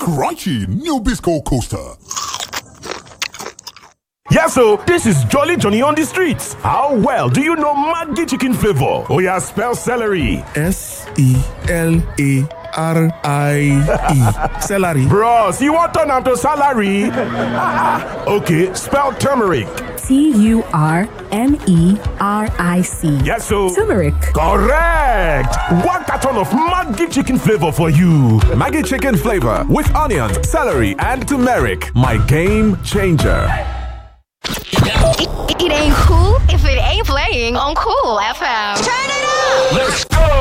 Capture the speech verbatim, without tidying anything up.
Crunchy new Bisco Coaster. Yes, so this is Jolly Johnny on the streets. How well do you know Maggi chicken flavor? Oh yeah, spell celery. S E L A R I E. Celery. Bros, you want turn am to salary? Okay, spell turmeric. T U R M E R I C. Yes, so turmeric. Correct. One carton of Maggi chicken flavor for you. Maggi chicken flavor with onions, celery, and turmeric. My game changer. It, it ain't cool if it ain't playing on Cool F M. Turn it up! Let's